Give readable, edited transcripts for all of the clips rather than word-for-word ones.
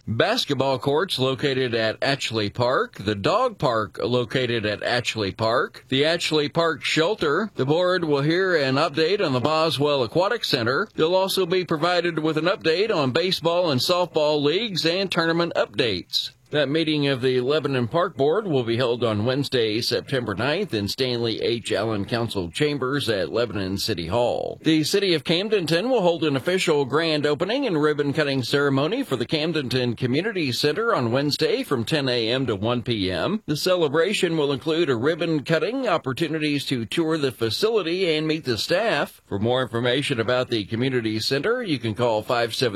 basketball courts located at Atchley Park, the dog park located at Atchley Park, the Atchley Park Shelter. The board will hear an update on the Boswell Aquatic Center. They'll also be provided with an update on baseball and softball leagues and tournament updates. That meeting of the Lebanon Park Board will be held on Wednesday, September 9th in Stanley H. Allen Council Chambers at Lebanon City Hall. The City of Camdenton will hold an official grand opening and ribbon-cutting ceremony for the Camdenton Community Center on Wednesday from 10 a.m. to 1 p.m. The celebration will include a ribbon-cutting, opportunities to tour the facility and meet the staff. For more information about the Community Center, you can call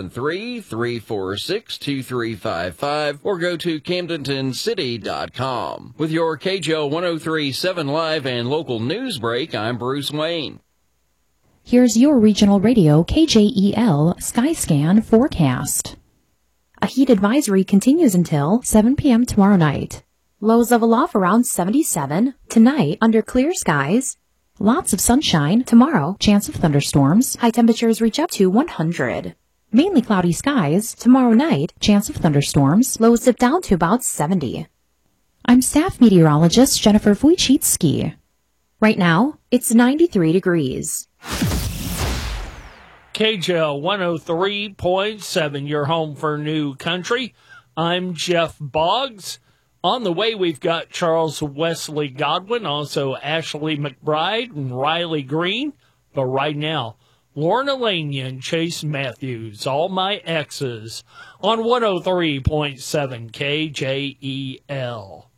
573-346-2355 or go to CamdentonCity.com. With your KJO 103.7 Live and local news break, I'm Bruce Wayne. Here's your regional radio KJEL Skyscan forecast. A heat advisory continues until 7 p.m. tomorrow night. Lows level off around 77. Tonight, under clear skies. Lots of sunshine. Tomorrow, chance of thunderstorms. High temperatures reach up to 100. Mainly cloudy skies. Tomorrow night, chance of thunderstorms. Lows dip down to about 70. I'm staff meteorologist Jennifer Wojcicki. Right now, it's 93 degrees. KJL 103.7, your home for new country. I'm Jeff Boggs. On the way, we've got Charles Wesley Godwin, also Ashley McBride and Riley Green. But right now, Lorna Laney and Chase Matthews, All My Exes, on 103.7 KJEL.